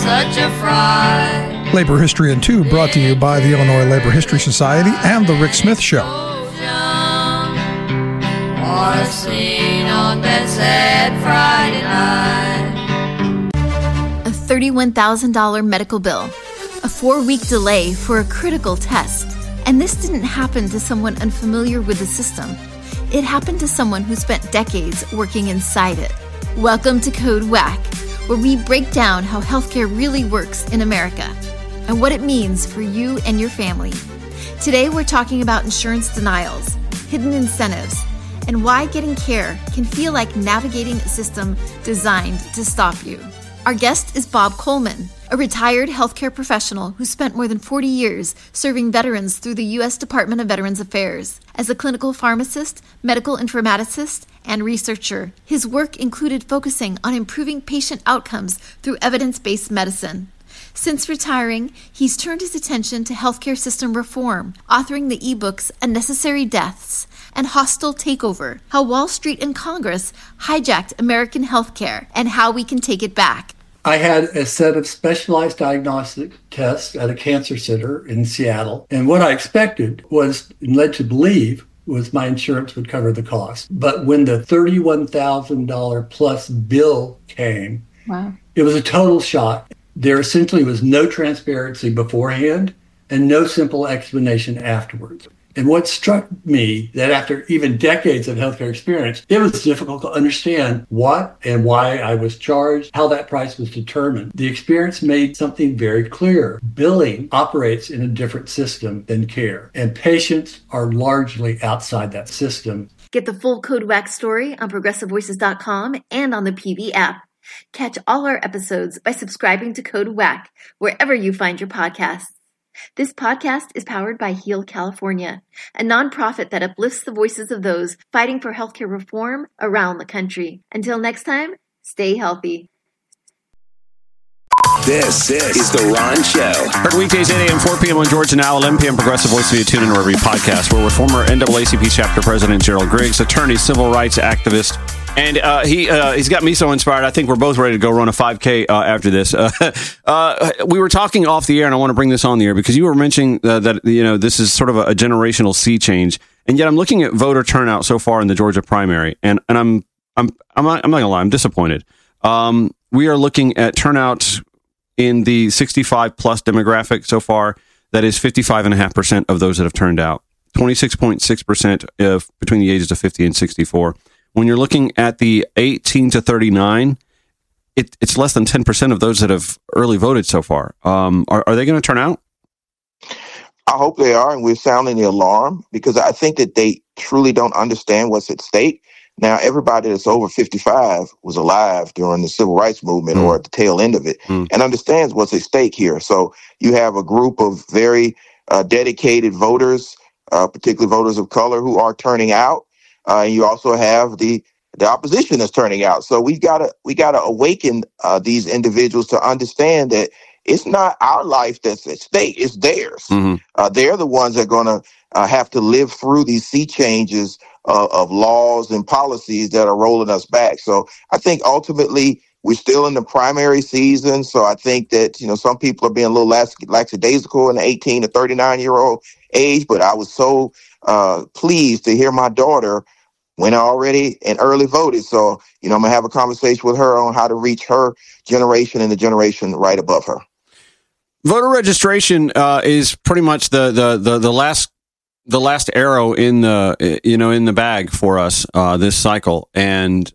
such a fright. Labor History in 2 brought to you by the Illinois Labor History Society and The Rick Smith Show. Or seen on that sad Friday night. A $31,000 medical bill, a 4-week delay for a critical test. And this didn't happen to someone unfamiliar with the system. It happened to someone who spent decades working inside it. Welcome to Code Whack, where we break down how healthcare really works in America and what it means for you and your family. Today, we're talking about insurance denials, hidden incentives, and why getting care can feel like navigating a system designed to stop you. Our guest is Bob Coleman, a retired healthcare professional who spent more than 40 years serving veterans through the U.S. Department of Veterans Affairs. As a clinical pharmacist, medical informaticist, and researcher, his work included focusing on improving patient outcomes through evidence-based medicine. Since retiring, he's turned his attention to healthcare system reform, authoring the ebooks Unnecessary Deaths and Hostile Takeover, How Wall Street and Congress Hijacked American Healthcare and How We Can Take It Back. I had a set of specialized diagnostic tests at a cancer center in Seattle. And what I expected was, and led to believe, was my insurance would cover the cost. But when the $31,000 plus bill came, Wow. It was a total shock. There essentially was no transparency beforehand and no simple explanation afterwards. And what struck me, that after even decades of healthcare experience, it was difficult to understand what and why I was charged, how that price was determined. The experience made something very clear. Billing operates in a different system than care, and patients are largely outside that system. Get the full Code Whack story on ProgressiveVoices.com and on the PV app. Catch all our episodes by subscribing to Code Whack wherever you find your podcasts. This podcast is powered by Heal California, a nonprofit that uplifts the voices of those fighting for healthcare reform around the country. Until next time, stay healthy. This is The Ron Show. Heard weekdays 8 a.m., 4 p.m. on Georgia Now, 11 p.m. Progressive Voice via TuneIn or every podcast. We're with former NAACP chapter president Gerald Griggs, attorney, civil rights activist. And he's got me so inspired. I think we're both ready to go run a 5K after this. We were talking off the air, and I want to bring this on the air because you were mentioning that this is sort of a generational sea change. And yet, I'm looking at voter turnout so far in the Georgia primary, and I'm not gonna lie, I'm disappointed. We are looking at turnout in the 65 plus demographic so far. That is 55.5% of those that have turned out. 26.6% between the ages of 50 and 64. When you're looking at the 18 to 39, it's less than 10% of those that have early voted so far. Are they going to turn out? I hope they are, and we're sounding the alarm because I think that they truly don't understand what's at stake. Now, everybody that's over 55 was alive during the civil rights movement or at the tail end of it and understands what's at stake here. So you have a group of very dedicated voters, particularly voters of color, who are turning out. And you also have the opposition that's turning out. So we gotta awaken these individuals to understand that it's not our life that's at stake; it's theirs. They're the ones that are going to have to live through these sea changes of laws and policies that are rolling us back. So I think ultimately we're still in the primary season. So I think that some people are being a little lackadaisical in the 18 to 39-year-old age. But I was so pleased to hear my daughter went already and early voted. So, I'm going to have a conversation with her on how to reach her generation and the generation right above her. Voter registration is pretty much the last arrow in the bag for us this cycle, and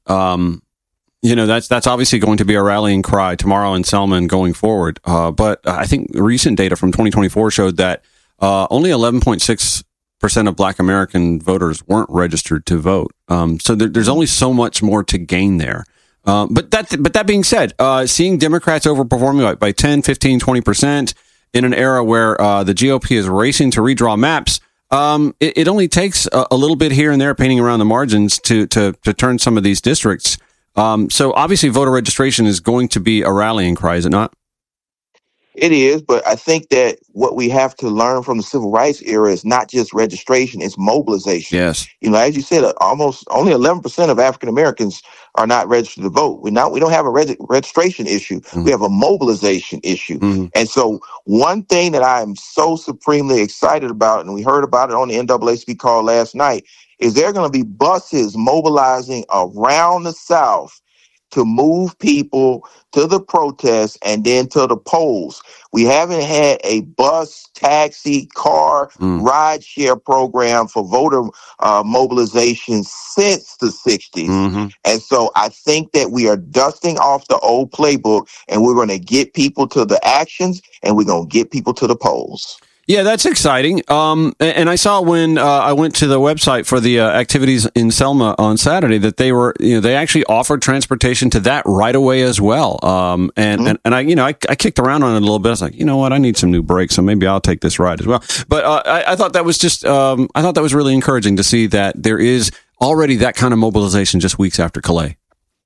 that's obviously going to be a rallying cry tomorrow in Selma and going forward. But I think recent data from 2024 showed that only 11.6% of Black American voters weren't registered to vote. So there's only so much more to gain there. But that being said, seeing Democrats overperforming by 10, 15, 20% in an era where the GOP is racing to redraw maps, it only takes a little bit here and there painting around the margins to turn some of these districts. So obviously voter registration is going to be a rallying cry, is it not? It is, but I think that what we have to learn from the civil rights era is not just registration, it's mobilization. Yes. As you said, almost only 11% of African Americans are not registered to vote. We don't have a registration issue. We have a mobilization issue. And so one thing that I am so supremely excited about, and we heard about it on the NAACP call last night, is there going to be buses mobilizing around the South to move people to the protests and then to the polls. We haven't had a bus, taxi, car, ride share program for voter mobilization since the 60s. And so I think that we are dusting off the old playbook, and we're going to get people to the actions, and we're going to get people to the polls. Yeah, that's exciting. And I saw when I went to the website for the activities in Selma on Saturday that they were, they actually offered transportation to that right away as well. And I kicked around on it a little bit. I was like, you know what, I need some new brakes, so maybe I'll take this ride as well. But I thought that was just, I thought that was really encouraging to see that there is already that kind of mobilization just weeks after Calais.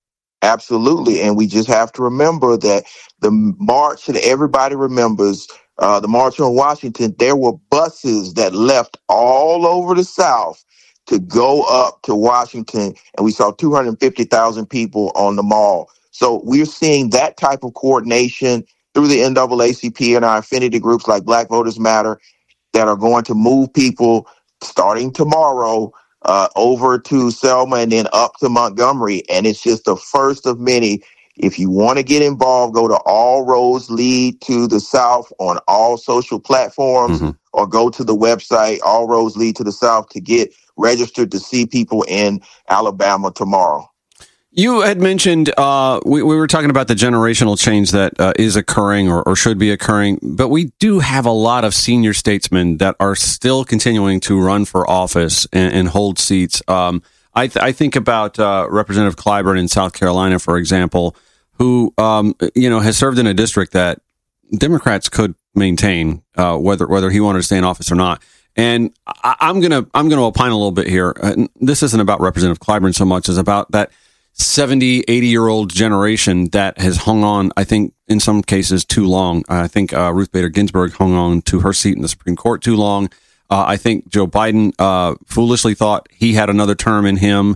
Absolutely, and we just have to remember that the march that everybody remembers. The March on Washington, there were buses that left all over the South to go up to Washington, and we saw 250,000 people on the mall. So we're seeing that type of coordination through the NAACP and our affinity groups like Black Voters Matter that are going to move people starting tomorrow over to Selma and then up to Montgomery. And it's just the first of many. If you want to get involved, go to All Roads Lead to the South on all social platforms, or go to the website, All Roads Lead to the South, to get registered to see people in Alabama tomorrow. You had mentioned, we were talking about the generational change that is occurring or should be occurring, but we do have a lot of senior statesmen that are still continuing to run for office and hold seats. I think about Representative Clyburn in South Carolina, for example, who has served in a district that Democrats could maintain, whether he wanted to stay in office or not. And I'm gonna opine a little bit here. This isn't about Representative Clyburn so much as about that 70, 80-year-old generation that has hung on, I think, in some cases too long. I think Ruth Bader Ginsburg hung on to her seat in the Supreme Court too long. I think Joe Biden foolishly thought he had another term in him.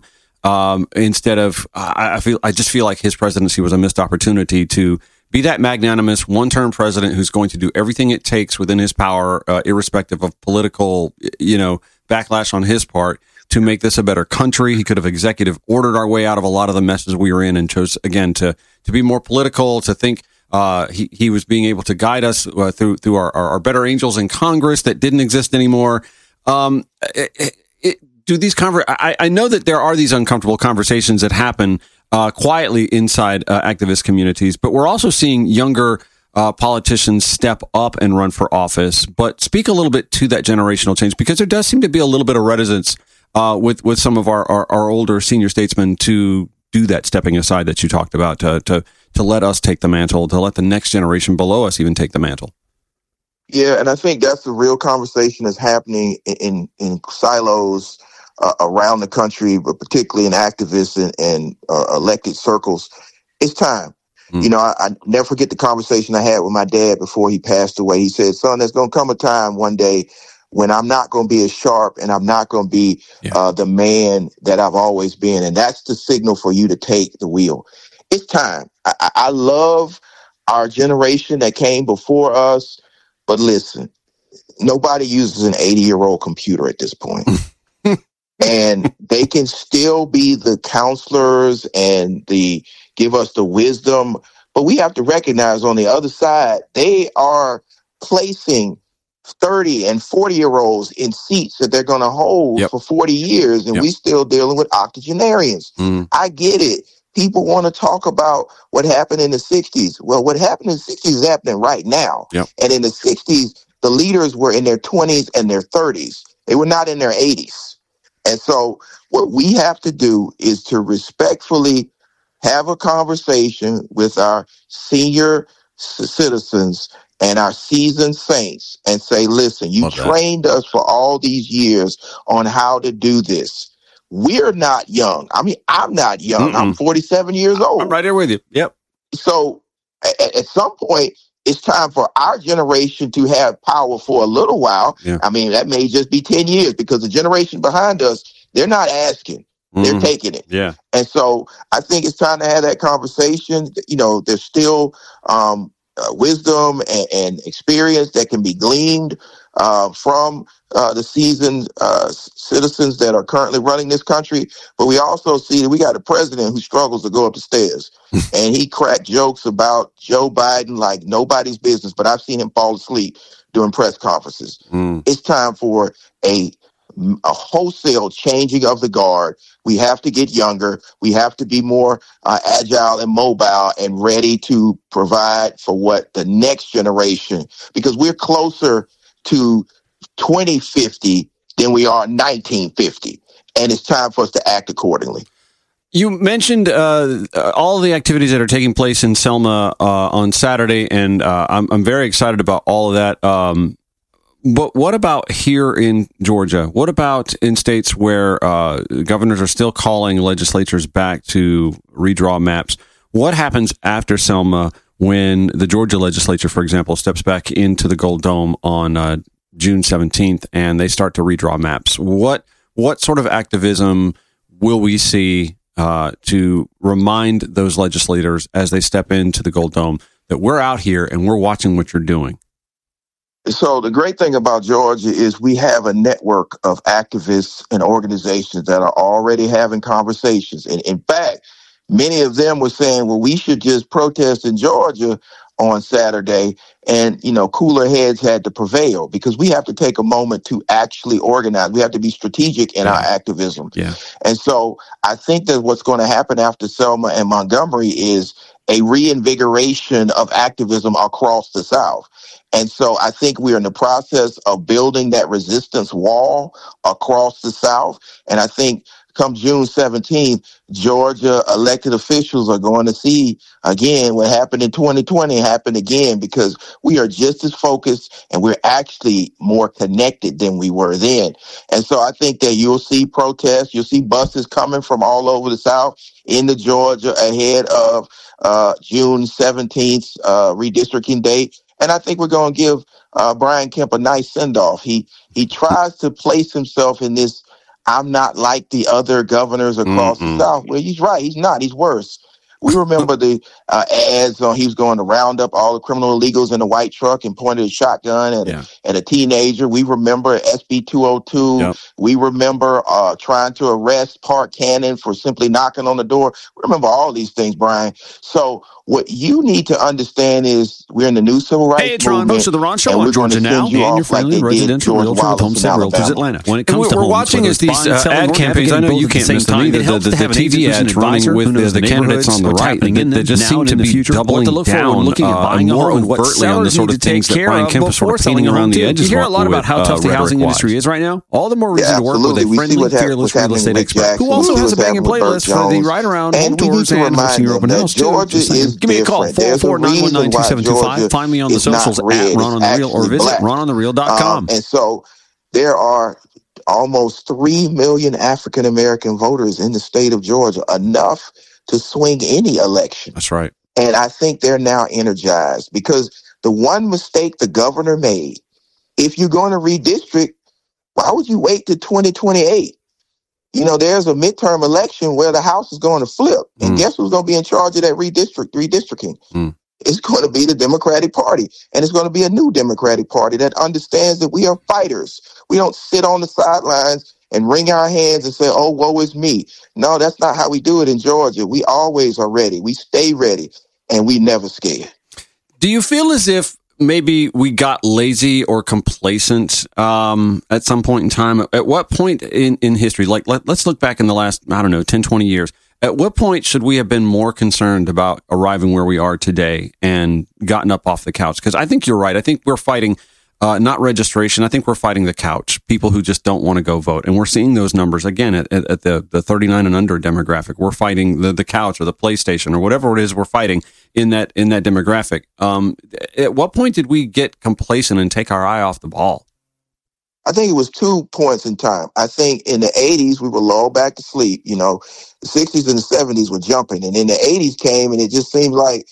Instead of, I just feel like his presidency was a missed opportunity to be that magnanimous one-term president who's going to do everything it takes within his power, irrespective of political, backlash on his part, to make this a better country. He could have executive ordered our way out of a lot of the messes we were in, and chose again to be more political, to think he was being able to guide us through our better angels in Congress that didn't exist anymore. Do these I know that there are these uncomfortable conversations that happen quietly inside activist communities, but we're also seeing younger politicians step up and run for office. But speak a little bit to that generational change, because there does seem to be a little bit of reticence with some of our older senior statesmen to do that stepping aside that you talked about, to let us take the mantle, to let the next generation below us even take the mantle. Yeah, and I think that's the real conversation that's happening in silos around the country, but particularly in activists and elected circles. It's time. I never forget the conversation I had with my dad before he passed away. He said, son, there's going to come a time one day when I'm not going to be as sharp and I'm not going to be the man that I've always been. And that's the signal for you to take the wheel. It's time. I love our generation that came before us, but listen, nobody uses an 80-year-old computer at this point. And they can still be the counselors and give us the wisdom. But we have to recognize on the other side, they are placing 30 and 40-year-olds in seats that they're going to hold for 40 years. And we still dealing with octogenarians. I get it. People want to talk about what happened in the 60s. Well, what happened in the 60s is happening right now. And in the 60s, the leaders were in their 20s and their 30s. They were not in their 80s. And so what we have to do is to respectfully have a conversation with our senior citizens and our seasoned saints and say, listen, you trained us for all these years on how to do this. We're not young. I mean, I'm not young. I'm 47 years old. I'm right there with you. Yep. So at some point, it's time for our generation to have power for a little while. I mean, that may just be 10 years, because the generation behind us, they're not asking. They're taking it. Yeah. And so I think it's time to have that conversation. You know, there's still wisdom and experience that can be gleaned from the seasoned citizens that are currently running this country. But we also see that we got a president who struggles to go up the stairs. And he cracked jokes about Joe Biden like nobody's business. But I've seen him fall asleep during press conferences. It's time for a wholesale changing of the guard. We have to get younger. We have to be more agile and mobile and ready to provide for what the next generation, because we're closer to 2050 than we are 1950. And it's time for us to act accordingly. You mentioned all the activities that are taking place in Selma on Saturday, and I'm very excited about all of that. But what about here in Georgia? What about in states where governors are still calling legislatures back to redraw maps? What happens after Selma when the Georgia legislature, for example, steps back into the Gold Dome on June 17th and they start to redraw maps? What sort of activism will we see to remind those legislators as they step into the Gold Dome that we're out here and we're watching what you're doing? So the great thing about Georgia is we have a network of activists and organizations that are already having conversations. And in fact, many of them were saying, well, we should just protest in Georgia on Saturday. And, you know, cooler heads had to prevail because we have to take a moment to actually organize. We have to be strategic in our activism. Yeah. And so I think that what's going to happen after Selma and Montgomery is a reinvigoration of activism across the South. And so I think we're in the process of building that resistance wall across the South. And I think come June 17th, Georgia elected officials are going to see again what happened in 2020 happen again, because we are just as focused and we're actually more connected than we were then. And so I think that you'll see protests, you'll see buses coming from all over the South into Georgia ahead of June 17th redistricting date. And I think we're going to give Brian Kemp a nice send-off. He tries to place himself in this, I'm not like the other governors across the South. Well, he's right. He's not. He's worse. We remember the ads on he was going to round up all the criminal illegals in a white truck and pointed a shotgun at a teenager. We remember SB 202. Yep. We remember trying to arrest Park Cannon for simply knocking on the door. We remember all these things, Brian. So what you need to understand is we're in the new civil rights movement. Hey, it's Ron, host of the Ron Show on Georgia Now, and your friendly residential realtor with Homestead Realtors Atlanta. When it comes to homes, we're watching as these ad campaigns, I know you can't miss them either, the TV ads running with the candidates on the right that just seem to be doubling down more overtly on the sort of things that Brian Kemp is sort of painting around the edges. You hear a lot about how tough the housing industry is right now. All the more reason to work with a friendly, fearless real estate expert who also has a banging playlist for the ride around home tours and hosting your open house too. Give me a call, 449192725. Find me on the socials at Ron on the Real or visit rononthereal.com. And so there are almost 3 million African American voters in the state of Georgia, enough to swing any election. That's right. And I think they're now energized because the one mistake the governor made, if you're going to redistrict, why would you wait to 2028? You know, there's a midterm election where the House is going to flip. And guess who's going to be in charge of that redistricting? It's going to be the Democratic Party. And it's going to be a new Democratic Party that understands that we are fighters. We don't sit on the sidelines and wring our hands and say, oh, woe is me. No, that's not how we do it in Georgia. We always are ready. We stay ready, and we never scared. Do you feel as if maybe we got lazy or complacent at some point in time? At what point in history, like let's look back in the last, 10, 20 years. At what point should we have been more concerned about arriving where we are today and gotten up off the couch? Because I think you're right. I think we're fighting not registration. I think we're fighting the couch, people who just don't want to go vote. And we're seeing those numbers again at the 39 and under demographic. We're fighting the couch or the PlayStation or whatever it is we're fighting in that demographic. At what point did we get complacent and take our eye off the ball? I think it was 2 points in time. I think in the 80s, we were lulled back to sleep. You know, the 60s and the 70s were jumping. And then the 80s came and it just seemed like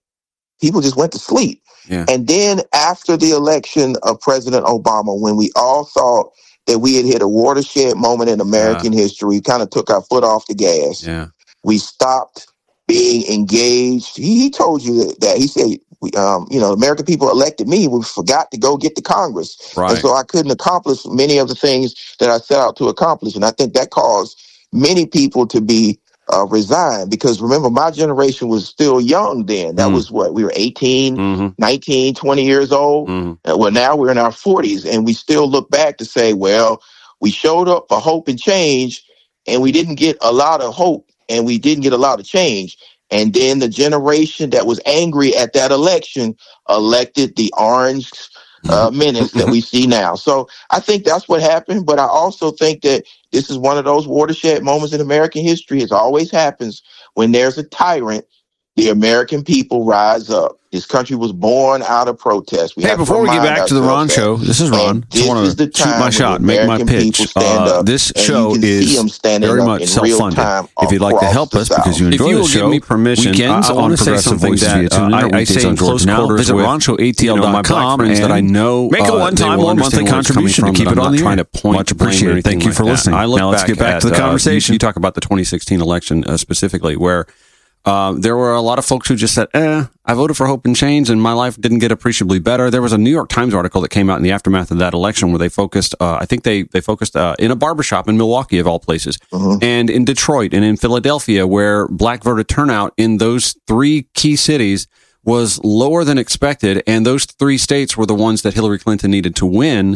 people just went to sleep. Yeah. And then after the election of President Obama, when we all thought that we had hit a watershed moment in American history. We kind of took our foot off the gas. Yeah. We stopped being engaged. He told you that. He said, American people elected me. We forgot to go get to Congress. Right. And so I couldn't accomplish many of the things that I set out to accomplish. And I think that caused many people to be resigned, because remember, my generation was still young then. That was what, we were 18, 19, 20 years old. Well, now we're in our 40s, and we still look back to say, well, we showed up for hope and change, and we didn't get a lot of hope, and we didn't get a lot of change. And then the generation that was angry at that election elected the orange menace that we see now. So I think that's what happened. But I also think that this is one of those watershed moments in American history. It always happens when there's a tyrant. The American people rise up. This country was born out of protest. Before we get back to the Ron Show, this is Ron. Just want to shoot my shot, make my pitch. This show is very much self-funded. If you'd like to help us because you enjoy the show, give me permission, weekends on Progressive Voice via TuneIn, I say in close quarters, visit RonShowATL.com and that I know make a one-time or monthly contribution to keep it on the air. Much appreciated. Thank you for listening. Now let's get back to the conversation. You talk about the 2016 election specifically, where there were a lot of folks who just said, I voted for hope and change and my life didn't get appreciably better. There was a New York Times article that came out in the aftermath of that election where they focused, I think they focused in a barbershop in Milwaukee, of all places, and in Detroit and in Philadelphia, where black voter turnout in those three key cities was lower than expected. And those three states were the ones that Hillary Clinton needed to win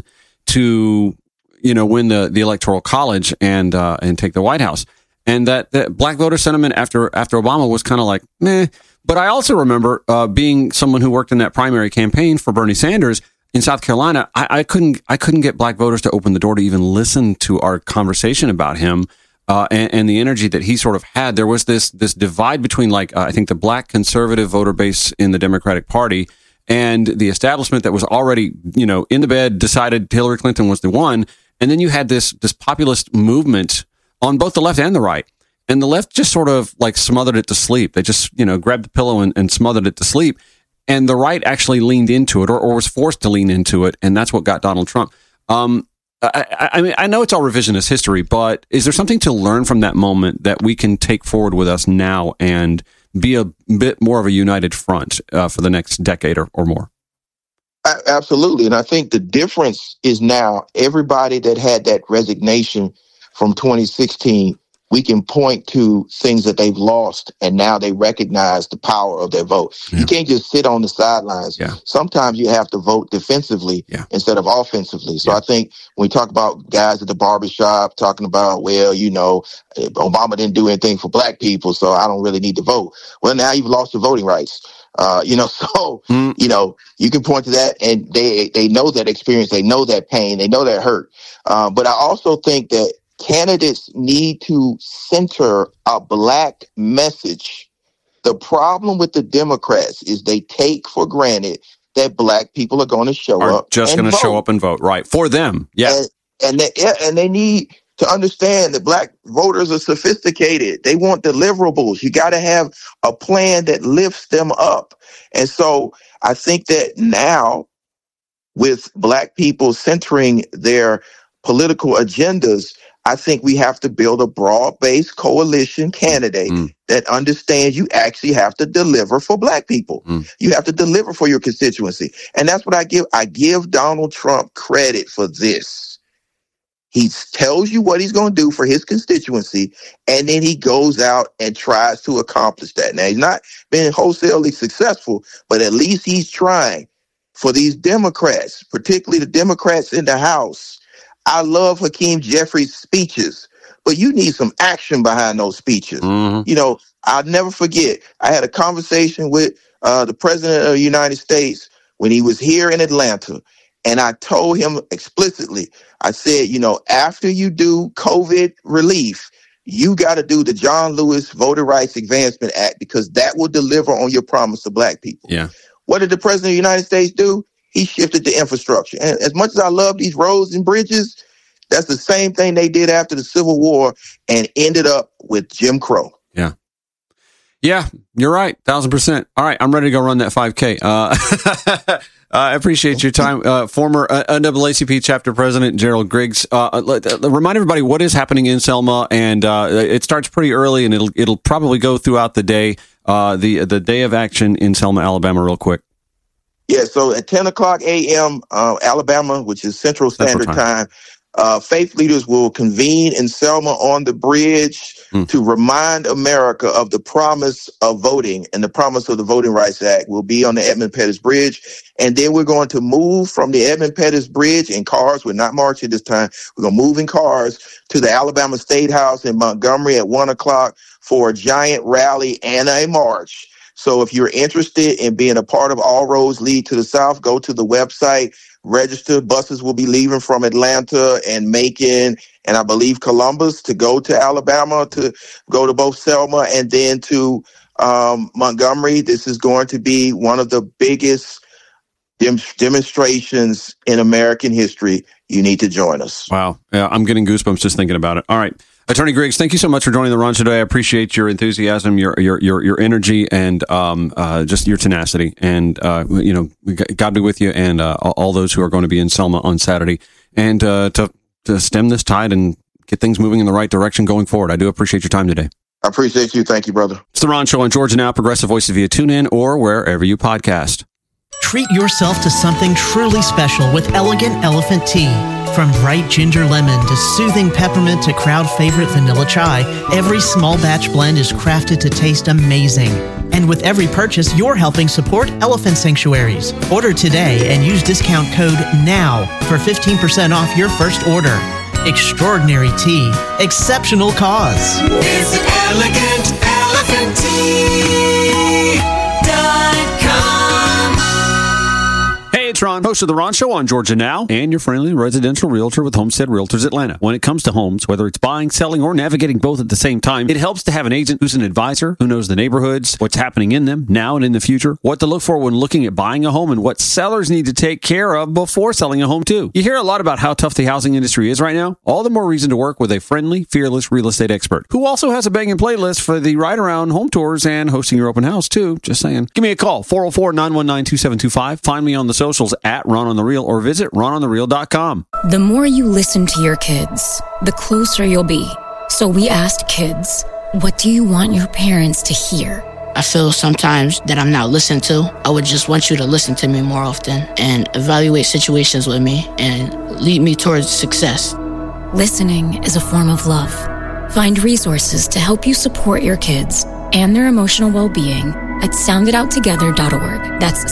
win the Electoral College and take the White House. And that black voter sentiment after Obama was kind of like, meh. But I also remember being someone who worked in that primary campaign for Bernie Sanders in South Carolina. I couldn't get black voters to open the door to even listen to our conversation about him and the energy that he sort of had. There was this divide between I think the black conservative voter base in the Democratic Party and the establishment that was already in the bed, decided Hillary Clinton was the one, and then you had this populist movement on both the left and the right. And the left just sort of smothered it to sleep. They just, grabbed the pillow and smothered it to sleep. And the right actually leaned into it or was forced to lean into it. And that's what got Donald Trump. I mean, I know it's all revisionist history, but is there something to learn from that moment that we can take forward with us now and be a bit more of a united front for the next decade or more? Absolutely. And I think the difference is now everybody that had that resignation from 2016, we can point to things that they've lost, and now they recognize the power of their vote. Yeah. You can't just sit on the sidelines. Yeah. Sometimes you have to vote defensively instead of offensively. So I think when we talk about guys at the barbershop talking about, Obama didn't do anything for black people, so I don't really need to vote. Well, now you've lost your voting rights. You can point to that, and they know that experience, they know that pain, they know that hurt. But I also think that candidates need to center a black message. The problem with the Democrats is they take for granted that black people are going to show up and vote, right? For them. Yeah. And they need to understand that black voters are sophisticated. They want deliverables. You got to have a plan that lifts them up. And so I think that now, with black people centering their political agendas, I think we have to build a broad-based coalition candidate that understands you actually have to deliver for black people. You have to deliver for your constituency. And that's what I give. I give Donald Trump credit for this. He tells you what he's going to do for his constituency, and then he goes out and tries to accomplish that. Now, he's not been wholesale successful, but at least he's trying. For these Democrats, particularly the Democrats in the House, I love Hakeem Jeffries' speeches, but you need some action behind those speeches. I'll never forget, I had a conversation with the President of the United States when he was here in Atlanta, and I told him explicitly, I said, after you do COVID relief, you got to do the John Lewis Voter Rights Advancement Act, because that will deliver on your promise to black people. Yeah. What did the President of the United States do? He shifted the infrastructure. And as much as I love these roads and bridges, that's the same thing they did after the Civil War and ended up with Jim Crow. Yeah. Yeah, you're right. 1,000%. All right, I'm ready to go run that 5K. I appreciate your time. Former NAACP chapter president Gerald Griggs. Remind everybody what is happening in Selma, and it starts pretty early, and it'll probably go throughout the day. The day of action in Selma, Alabama, real quick. Yeah, so at 10 o'clock a.m. Alabama, which is Central Standard Time, faith leaders will convene in Selma on the bridge to remind America of the promise of voting, and the promise of the Voting Rights Act will be on the Edmund Pettus Bridge. And then we're going to move from the Edmund Pettus Bridge in cars. We're not marching this time. We're going to move in cars to the Alabama State House in Montgomery at 1 o'clock for a giant rally and a march. So if you're interested in being a part of All Roads Lead to the South, go to the website, register. Buses will be leaving from Atlanta and Macon and I believe Columbus to go to Alabama, to go to both Selma and then to Montgomery. This is going to be one of the biggest demonstrations in American history. You need to join us. Wow. Yeah, I'm getting goosebumps just thinking about it. All right. Attorney Griggs, thank you so much for joining the Ron Show today. I appreciate your enthusiasm, your energy, and just your tenacity. And God be with you, and all those who are going to be in Selma on Saturday, and to stem this tide and get things moving in the right direction going forward. I do appreciate your time today. I appreciate you. Thank you, brother. It's the Ron Show on Georgia Now, Progressive Voices via TuneIn or wherever you podcast. Treat yourself to something truly special with Elegant Elephant Tea. From bright ginger lemon to soothing peppermint to crowd favorite vanilla chai, every small batch blend is crafted to taste amazing. And with every purchase, you're helping support elephant sanctuaries. Order today and use discount code NOW for 15% off your first order. Extraordinary tea, exceptional cause. Visit ElegantElephantTea.com. Hey, it's Ron, host of The Ron Show on Georgia Now, and your friendly residential realtor with Homestead Realtors Atlanta. When it comes to homes, whether it's buying, selling, or navigating both at the same time, it helps to have an agent who's an advisor, who knows the neighborhoods, what's happening in them now and in the future, what to look for when looking at buying a home, and what sellers need to take care of before selling a home, too. You hear a lot about how tough the housing industry is right now. All the more reason to work with a friendly, fearless real estate expert, who also has a banging playlist for the ride-around home tours and hosting your open house, too. Just saying. Give me a call, 404-919-2725. Find me on the socials at Ron on the Real or visit rononthereal.com. The more you listen to your kids, the closer you'll be. So we asked kids, what do you want your parents to hear? I feel sometimes that I'm not listened to. I would just want you to listen to me more often and evaluate situations with me and lead me towards success. Listening is a form of love. Find resources to help you support your kids and their emotional well-being at sounditouttogether.org. That's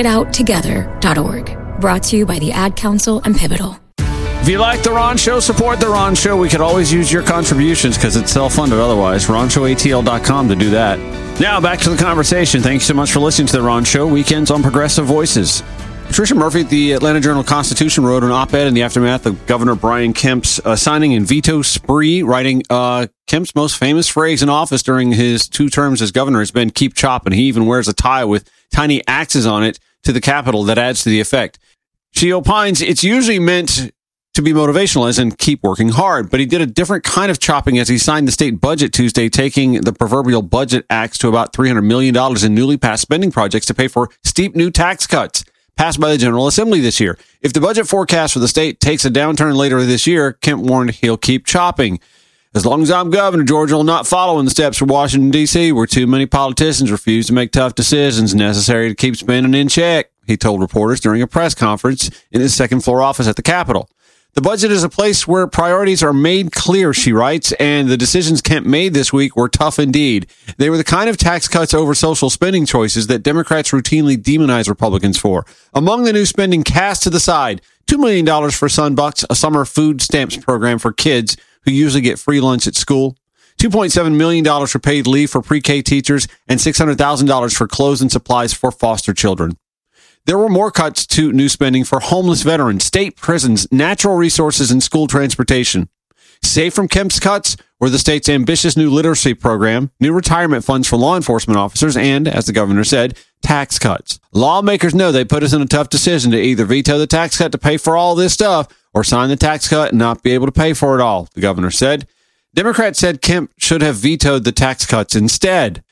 sounditouttogether.org. Brought to you by the Ad Council and Pivotal. If you like The Ron Show, support The Ron Show. We could always use your contributions because it's self-funded otherwise. RonShowATL.com to do that. Now, back to the conversation. Thanks so much for listening to The Ron Show. Weekends on Progressive Voices. Patricia Murphy at the Atlanta Journal-Constitution wrote an op-ed in the aftermath of Governor Brian Kemp's signing and veto spree, writing Kemp's most famous phrase in office during his 2 terms as governor has been "keep chopping." He even wears a tie with tiny axes on it to the Capitol that adds to the effect. She opines it's usually meant to be motivational, as in keep working hard, but he did a different kind of chopping as he signed the state budget Tuesday, taking the proverbial budget axe to about $300 million in newly passed spending projects to pay for steep new tax cuts passed by the General Assembly this year. If the budget forecast for the state takes a downturn later this year, Kemp warned he'll keep chopping. As long as I'm governor, Georgia will not follow in the steps for Washington, D.C., where too many politicians refuse to make tough decisions necessary to keep spending in check, he told reporters during a press conference in his second-floor office at the Capitol. The budget is a place where priorities are made clear, she writes, and the decisions Kemp made this week were tough indeed. They were the kind of tax cuts over social spending choices that Democrats routinely demonize Republicans for. Among the new spending cast to the side, $2 million for Sunbucks, a summer food stamps program for kids who usually get free lunch at school, $2.7 million for paid leave for pre-K teachers, and $600,000 for clothes and supplies for foster children. There were more cuts to new spending for homeless veterans, state prisons, natural resources, and school transportation. Safe from Kemp's cuts were the state's ambitious new literacy program, new retirement funds for law enforcement officers, and, as the governor said, tax cuts. Lawmakers know they put us in a tough decision to either veto the tax cut to pay for all this stuff or sign the tax cut and not be able to pay for it all, the governor said. Democrats said Kemp should have vetoed the tax cuts instead.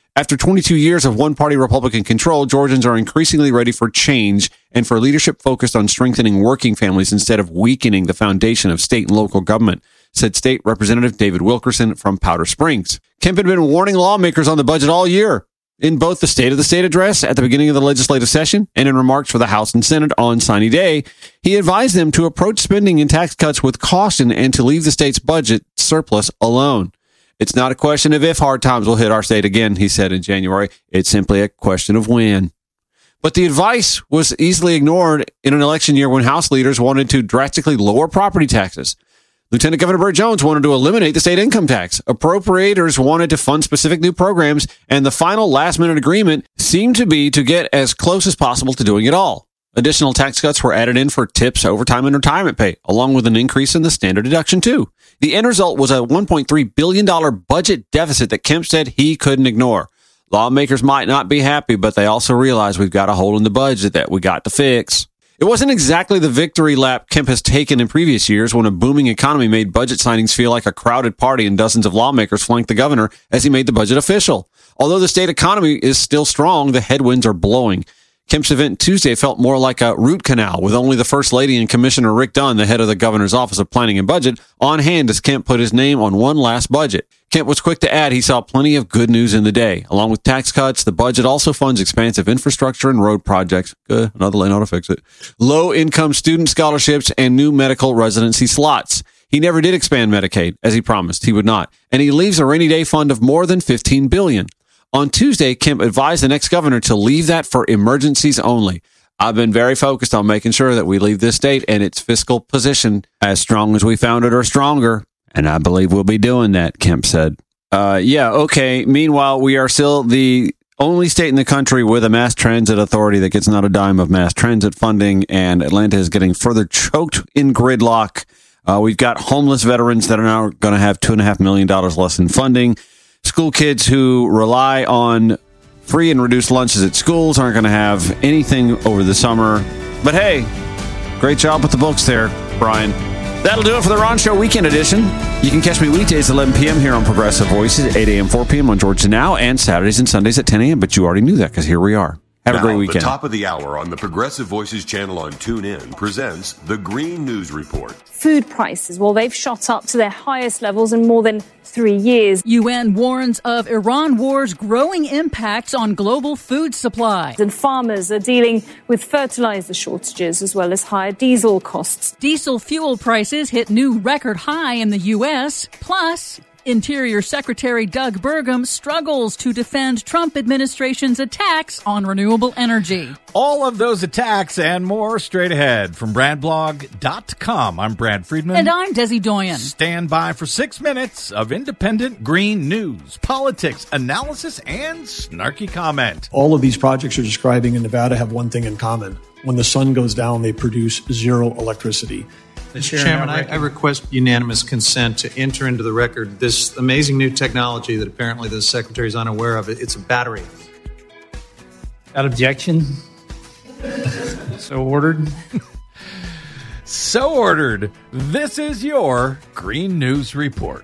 After 22 years of one-party Republican control, Georgians are increasingly ready for change and for leadership focused on strengthening working families instead of weakening the foundation of state and local government, said State Representative David Wilkerson from Powder Springs. Kemp had been warning lawmakers on the budget all year, in both the State of the State address at the beginning of the legislative session and in remarks for the House and Senate on signing day. He advised them to approach spending and tax cuts with caution and to leave the state's budget surplus alone. It's not a question of if hard times will hit our state again, he said in January. It's simply a question of when. But the advice was easily ignored in an election year when House leaders wanted to drastically lower property taxes. Lieutenant Governor Burt Jones wanted to eliminate the state income tax. Appropriators wanted to fund specific new programs, and the final last-minute agreement seemed to be to get as close as possible to doing it all. Additional tax cuts were added in for tips, overtime, and retirement pay, along with an increase in the standard deduction, too. The end result was a $1.3 billion budget deficit that Kemp said he couldn't ignore. Lawmakers might not be happy, but they also realize we've got a hole in the budget that we got to fix. It wasn't exactly the victory lap Kemp has taken in previous years when a booming economy made budget signings feel like a crowded party and dozens of lawmakers flanked the governor as he made the budget official. Although the state economy is still strong, the headwinds are blowing. Kemp's event Tuesday felt more like a root canal, with only the First Lady and Commissioner Rick Dunn, the head of the governor's Office of Planning and Budget, on hand as Kemp put his name on one last budget. Kemp was quick to add he saw plenty of good news in the day. Along with tax cuts, the budget also funds expansive infrastructure and road projects. Good, another lane ought to fix it. Low-income student scholarships and new medical residency slots. He never did expand Medicaid, as he promised he would not. And he leaves a rainy day fund of more than $15 billion. On Tuesday, Kemp advised the next governor to leave that for emergencies only. I've been very focused on making sure that we leave this state and its fiscal position as strong as we found it or stronger. And I believe we'll be doing that, Kemp said. Okay. Meanwhile, we are still the only state in the country with a mass transit authority that gets not a dime of mass transit funding, and Atlanta is getting further choked in gridlock. We've got homeless veterans that are now going to have $2.5 million less in funding. School kids who rely on free and reduced lunches at schools aren't going to have anything over the summer. But hey, great job with the books there, Brian. That'll do it for the Ron Show Weekend Edition. You can catch me weekdays at 11 p.m. here on Progressive Voices, 8 a.m., 4 p.m. on Georgia Now, and Saturdays and Sundays at 10 a.m. But you already knew that because here we are. Have a great weekend. The top of the hour on the Progressive Voices channel on TuneIn presents the Green News Report. Food prices, well, they've shot up to their highest levels in more than 3 years. UN warns of Iran war's growing impacts on global food supply. And farmers are dealing with fertilizer shortages as well as higher diesel costs. Diesel fuel prices hit new record high in the U.S. Plus, Interior Secretary Doug Burgum struggles to defend Trump administration's attacks on renewable energy. All of those attacks and more straight ahead from BradBlog.com. I'm Brad Friedman. And I'm Desi Doyen. Stand by for 6 minutes of independent green news, politics, analysis, and snarky comment. All of these projects you're describing in Nevada have one thing in common. When the sun goes down, they produce zero electricity. Mr. Chairman, I request unanimous consent to enter into the record this amazing new technology that apparently the Secretary is unaware of. It's a battery. Without objection. So ordered. So ordered. This is your Green News Report.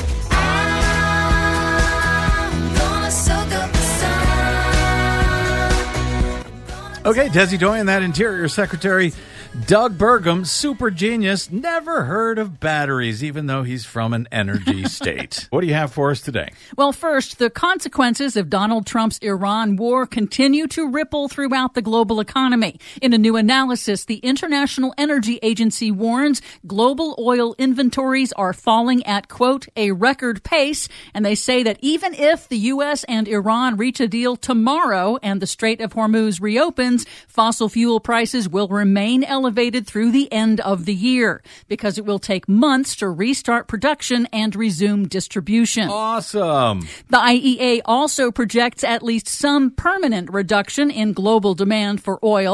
Okay, Desi Doyen, that Interior Secretary Doug Burgum, super genius, never heard of batteries, even though he's from an energy state. What do you have for us today? Well, first, the consequences of Donald Trump's Iran war continue to ripple throughout the global economy. In a new analysis, the International Energy Agency warns global oil inventories are falling at, quote, a record pace. And they say that even if the U.S. and Iran reach a deal tomorrow and the Strait of Hormuz reopens, fossil fuel prices will remain elevated through the end of the year because it will take months to restart production and resume distribution. Awesome. The IEA also projects at least some permanent reduction in global demand for oil.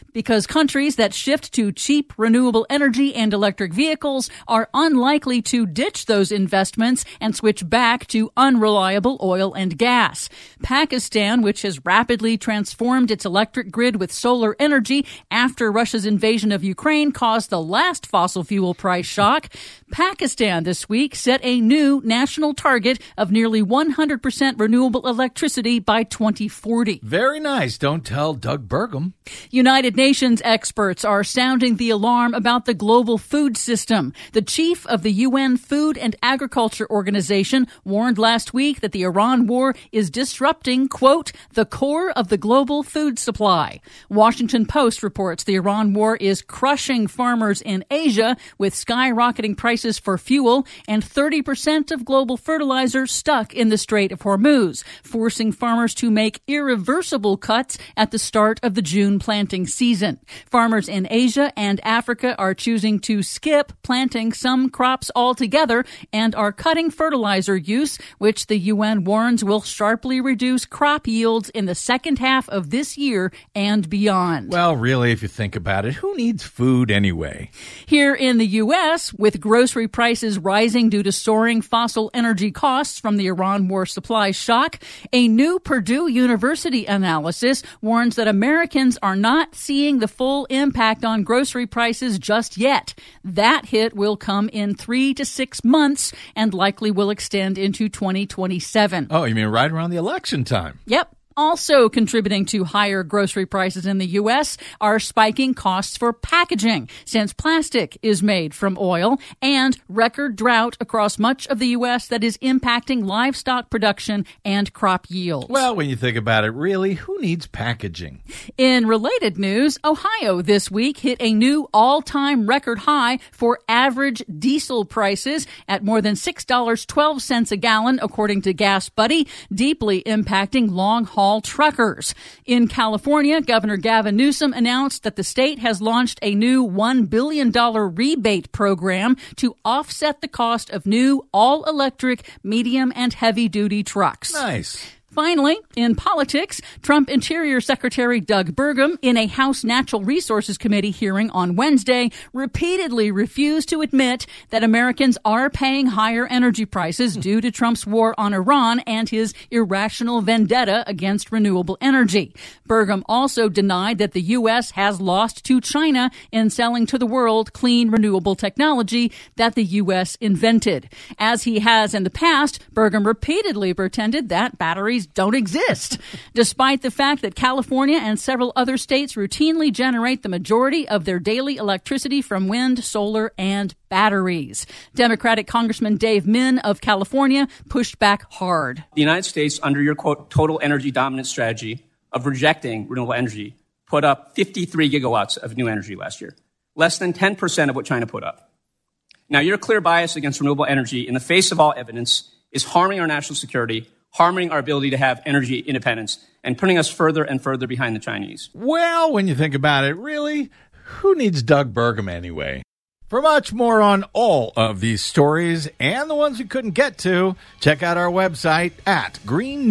because countries that shift to cheap renewable energy and electric vehicles are unlikely to ditch those investments and switch back to unreliable oil and gas. Pakistan, which has rapidly transformed its electric grid with solar energy after Russia's invasion of Ukraine caused the last fossil fuel price shock, Pakistan this week set a new national target of nearly 100% renewable electricity by 2040. Very nice. Don't tell Doug Burgum. United Nations experts are sounding the alarm about the global food system. The chief of the UN Food and Agriculture Organization warned last week that the Iran war is disrupting, quote, the core of the global food supply. Washington Post reports the Iran war is crushing farmers in Asia with skyrocketing prices for fuel and 30% of global fertilizer stuck in the Strait of Hormuz, forcing farmers to make irreversible cuts at the start of the June planting season. Farmers in Asia and Africa are choosing to skip planting some crops altogether and are cutting fertilizer use, which the UN warns will sharply reduce crop yields in the second half of this year and beyond. Well, really, if you think about it, who needs food anyway? Here in the U.S., with grocery prices rising due to soaring fossil energy costs from the Iran war supply shock, a new Purdue University analysis warns that Americans are not seeing the full impact on grocery prices just yet. That hit will come in 3 to 6 months and likely will extend into 2027. Oh, you mean right around the election time? Yep. Also contributing to higher grocery prices in the U.S. are spiking costs for packaging, since plastic is made from oil, and record drought across much of the U.S. that is impacting livestock production and crop yields. Well, when you think about it, really, who needs packaging? In related news, Ohio this week hit a new all-time record high for average diesel prices at more than $6.12 a gallon, according to Gas Buddy, deeply impacting long-haul truckers. In California, Governor Gavin Newsom announced that the state has launched a new $1 billion rebate program to offset the cost of new all-electric medium and heavy-duty trucks. Nice. Finally, in politics, Trump Interior Secretary Doug Burgum, in a House Natural Resources Committee hearing on Wednesday, repeatedly refused to admit that Americans are paying higher energy prices due to Trump's war on Iran and his irrational vendetta against renewable energy. Burgum also denied that the U.S. has lost to China in selling to the world clean renewable technology that the U.S. invented. As he has in the past, Burgum repeatedly pretended that batteries don't exist, despite the fact that California and several other states routinely generate the majority of their daily electricity from wind, solar, and batteries. Democratic Congressman Dave Min of California pushed back hard. The United States, under your, quote, total energy dominance strategy of rejecting renewable energy, put up 53 gigawatts of new energy last year, less than 10% of what China put up. Now, your clear bias against renewable energy in the face of all evidence is harming our national security, harming our ability to have energy independence, and putting us further and further behind the Chinese. Well, when you think about it, really, who needs Doug Burgum anyway? For much more on all of these stories and the ones we couldn't get to, check out our website at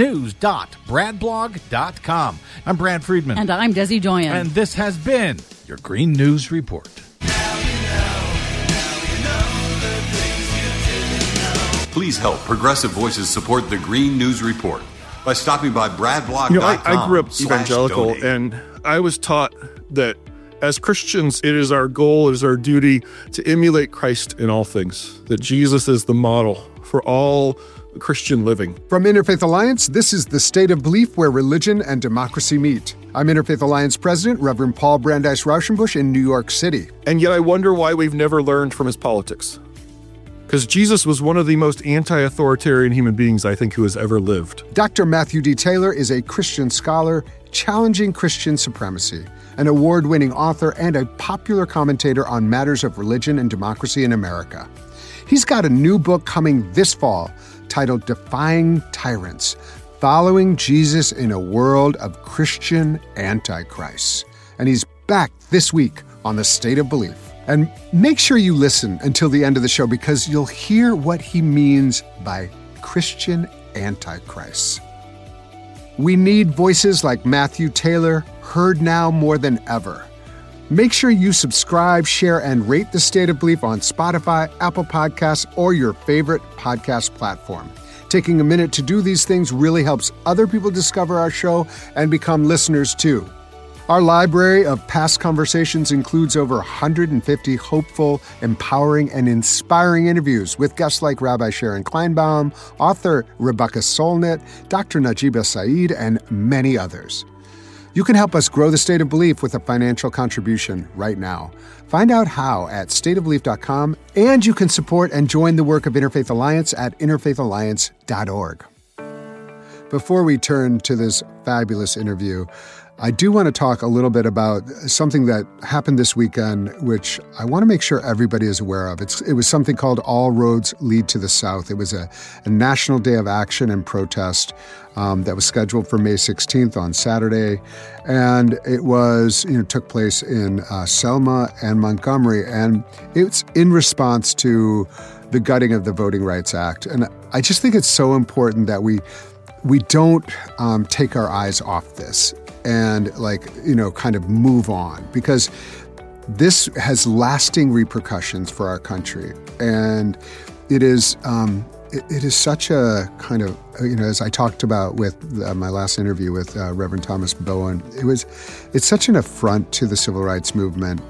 greennews.bradblog.com. I'm Brad Friedman. And I'm Desi Doyen. And this has been your Green News Report. Please help Progressive Voices support the Green News Report by stopping by bradblog.com. I grew up evangelical, and I was taught that as Christians, it is our goal, it is our duty to emulate Christ in all things, that Jesus is the model for all Christian living. From Interfaith Alliance, this is the State of Belief, where religion and democracy meet. I'm Interfaith Alliance President, Reverend Paul Brandeis Rauschenbusch in New York City. And yet I wonder why we've never learned from his politics. Because Jesus was one of the most anti-authoritarian human beings, I think, who has ever lived. Dr. Matthew D. Taylor is a Christian scholar challenging Christian supremacy, an award-winning author, and a popular commentator on matters of religion and democracy in America. He's got a new book coming this fall titled Defying Tyrants, Following Jesus in a World of Christian Antichrists. And he's back this week on The State of Belief. And make sure you listen until the end of the show, because you'll hear what he means by Christian Antichrists. We need voices like Matthew Taylor heard now more than ever. Make sure you subscribe, share, and rate The State of Belief on Spotify, Apple Podcasts, or your favorite podcast platform. Taking a minute to do these things really helps other people discover our show and become listeners too. Our library of past conversations includes over 150 hopeful, empowering, and inspiring interviews with guests like Rabbi Sharon Kleinbaum, author Rebecca Solnit, Dr. Najiba Saeed, and many others. You can help us grow The State of Belief with a financial contribution right now. Find out how at stateofbelief.com, and you can support and join the work of Interfaith Alliance at interfaithalliance.org. Before we turn to this fabulous interview, I do want to talk a little bit about something that happened this weekend, which I want to make sure everybody is aware of. It was something called All Roads Lead to the South. It was a national day of action and protest that was scheduled for May 16th on Saturday. And it was, took place in Selma and Montgomery. And it's in response to the gutting of the Voting Rights Act. And I just think it's so important that we don't take our eyes off this and kind of move on, because this has lasting repercussions for our country. And it is such a kind of, as I talked about with my last interview with Reverend Thomas Bowen, it's such an affront to the civil rights movement.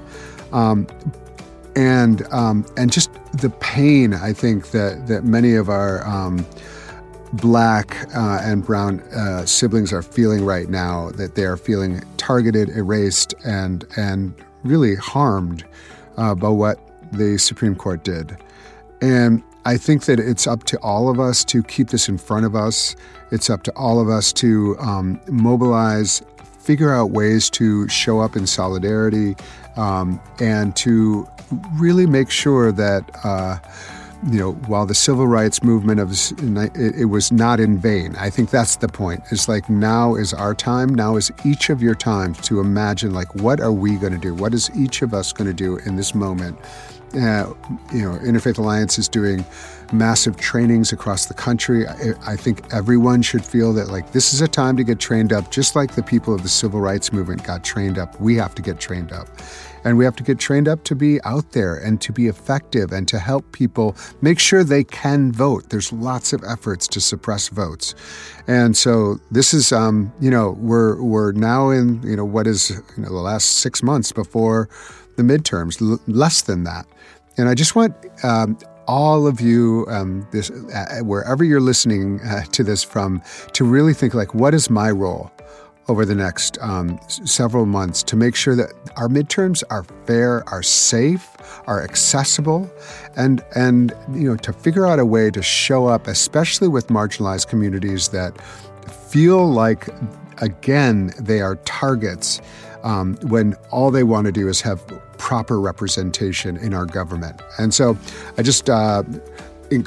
And just the pain, I think, that many of our Black and brown siblings are feeling right now, that they are feeling targeted, erased, and really harmed by what the Supreme Court did. And I think that it's up to all of us to keep this in front of us. It's up to all of us to mobilize, figure out ways to show up in solidarity, and to really make sure that while the civil rights movement it was not in vain. I think that's the point. It's like, now is our time. Now is each of your times to imagine, what are we going to do? What is each of us going to do in this moment? Interfaith Alliance is doing massive trainings across the country. I think everyone should feel that this is a time to get trained up, just like the people of the civil rights movement got trained up. We have to get trained up. And we have to get trained up to be out there and to be effective and to help people make sure they can vote. There's lots of efforts to suppress votes. And so this is, we're now in, what is, the last 6 months before the midterms, less than that. And I just want all of you, wherever you're listening to this from, to really think, what is my role over the next several months to make sure that our midterms are fair, are safe, are accessible, and to figure out a way to show up, especially with marginalized communities that feel like, again, they are targets when all they want to do is have proper representation in our government. And so I just